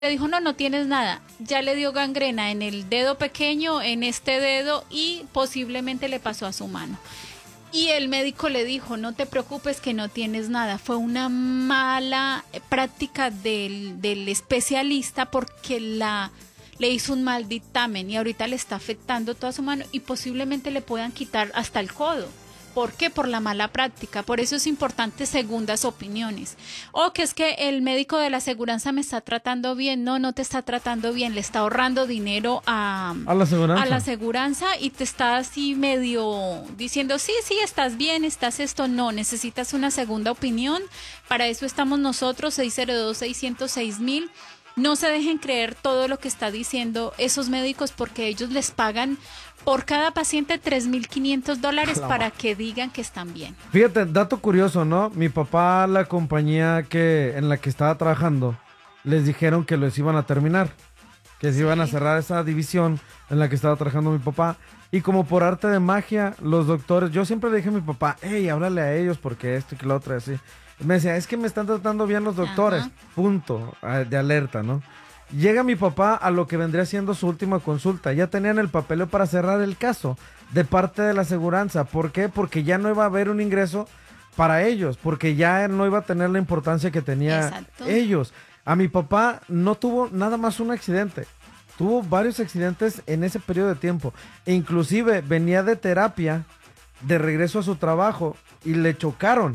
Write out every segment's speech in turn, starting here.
le dijo, no, no tienes nada. Ya le dio gangrena en el dedo pequeño, en este dedo y posiblemente le pasó a su mano. Y el médico le dijo, no te preocupes que no tienes nada. Fue una mala práctica del especialista porque le hizo un mal dictamen y ahorita le está afectando toda su mano y posiblemente le puedan quitar hasta el codo. ¿Por qué? Por la mala práctica. Por eso es importante segundas opiniones. O que es que el médico de la aseguranza me está tratando bien. No, no te está tratando bien. Le está ahorrando dinero a la aseguranza y te está así medio diciendo, sí, sí, estás bien, estás esto. No, necesitas una segunda opinión. Para eso estamos nosotros, 602-606-1000. No se dejen creer todo lo que está diciendo esos médicos porque ellos les pagan por cada paciente $3,500 para que digan que están bien. Fíjate, dato curioso, ¿no? Mi papá, la compañía en la que estaba trabajando, les dijeron que los iban a terminar, que se iban a cerrar esa división en la que estaba trabajando mi papá. Y como por arte de magia, los doctores, yo siempre le dije a mi papá, hey, háblale a ellos porque esto y que lo otro, así. Me decía, es que me están tratando bien los doctores, punto, de alerta, ¿no? Llega mi papá a lo que vendría siendo su última consulta. Ya tenían el papeleo para cerrar el caso de parte de la aseguranza. ¿Por qué? Porque ya no iba a haber un ingreso para ellos, porque ya no iba a tener la importancia que tenía ellos. A mi papá no tuvo nada más un accidente. Tuvo varios accidentes en ese periodo de tiempo. E inclusive venía de terapia de regreso a su trabajo y le chocaron.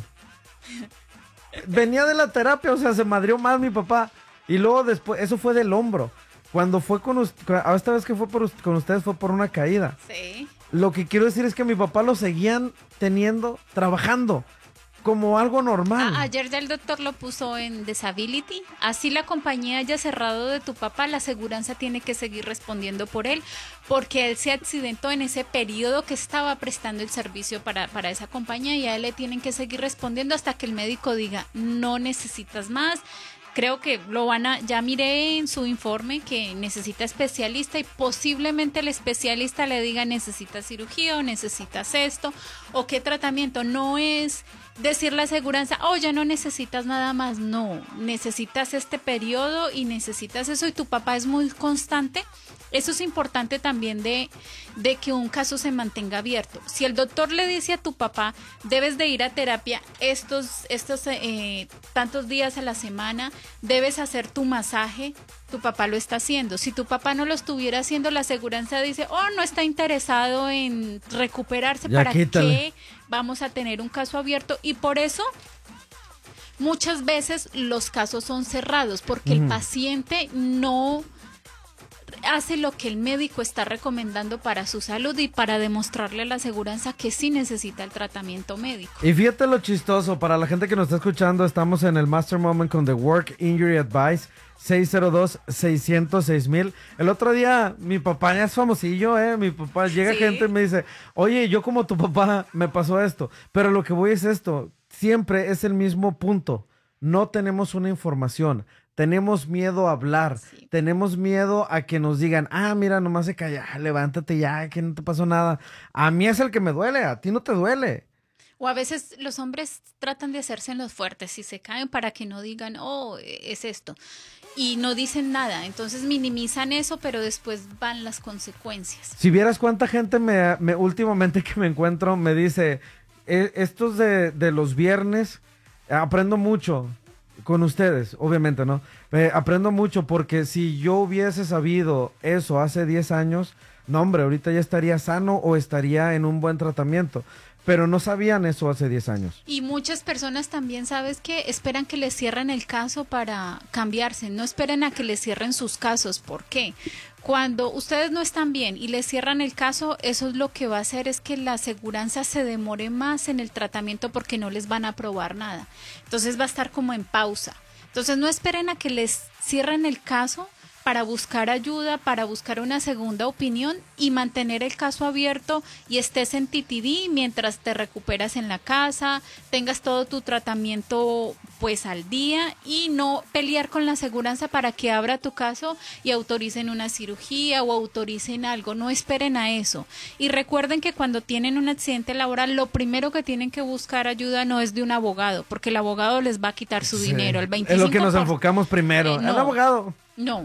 Venía de la terapia, o sea, se madrió más mi papá. Y luego después, eso fue del hombro. Cuando fue esta vez que fue con ustedes fue por una caída. Sí. Lo que quiero decir es que mi papá lo seguían trabajando, como algo normal. Ayer ya el doctor lo puso en disability. Así la compañía haya cerrado de tu papá, la aseguranza tiene que seguir respondiendo por él, porque él se accidentó en ese periodo que estaba prestando el servicio para esa compañía y a él le tienen que seguir respondiendo hasta que el médico diga, no necesitas más. Creo que ya miré en su informe que necesita especialista y posiblemente el especialista le diga necesitas cirugía o necesitas esto o qué tratamiento. No es decir la aseguranza, ya no necesitas nada más. No, necesitas este periodo y necesitas eso y tu papá es muy constante. Eso es importante también de que un caso se mantenga abierto. Si el doctor le dice a tu papá, debes de ir a terapia estos tantos días a la semana, debes hacer tu masaje, tu papá lo está haciendo. Si tu papá no lo estuviera haciendo, la aseguranza dice, no está interesado en recuperarse, ya ¿para quítale. qué vamos a tener un caso abierto? Y por eso muchas veces los casos son cerrados, porque el paciente no hace lo que el médico está recomendando para su salud y para demostrarle a la aseguranza que sí necesita el tratamiento médico. Y fíjate lo chistoso, para la gente que nos está escuchando, estamos en el Master Moment con The Work Injury Advice, 602-606-1000. El otro día, mi papá ya es famosillo, mi papá llega gente y me dice, oye, yo como tu papá me pasó esto, pero lo que voy es esto, siempre es el mismo punto, no tenemos una información. Tenemos miedo a hablar, tenemos miedo a que nos digan, mira, nomás se calla, levántate ya, que no te pasó nada. A mí es el que me duele, a ti no te duele. O a veces los hombres tratan de hacerse en los fuertes y se caen para que no digan, es esto. Y no dicen nada, entonces minimizan eso, pero después van las consecuencias. Si vieras cuánta gente últimamente que me encuentro me dice, estos de los viernes, aprendo mucho. Con ustedes, obviamente, ¿no? Aprendo mucho porque si yo hubiese sabido eso hace 10 años, no, hombre, ahorita ya estaría sano o estaría en un buen tratamiento. Pero no sabían eso hace 10 años. Y muchas personas también, ¿sabes qué? Esperan que les cierren el caso para cambiarse. No esperen a que les cierren sus casos. ¿Por qué? Cuando ustedes no están bien y les cierran el caso, eso es lo que va a hacer es que la aseguranza se demore más en el tratamiento porque no les van a aprobar nada. Entonces va a estar como en pausa. Entonces no esperen a que les cierren el caso para buscar ayuda, para buscar una segunda opinión y mantener el caso abierto y estés en TTD mientras te recuperas en la casa, tengas todo tu tratamiento pues al día y no pelear con la aseguranza para que abra tu caso y autoricen una cirugía o autoricen algo, no esperen a eso. Y recuerden que cuando tienen un accidente laboral, lo primero que tienen que buscar ayuda no es de un abogado, porque el abogado les va a quitar su dinero, el 25%. Es lo que nos enfocamos primero, el abogado. No,